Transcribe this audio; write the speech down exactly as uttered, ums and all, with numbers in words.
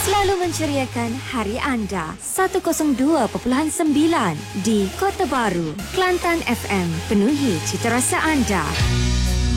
Selalu menceriakan hari anda. seratus dua perpuluhan sembilan di Kota Baru. Kelantan F M, penuhi cita rasa anda.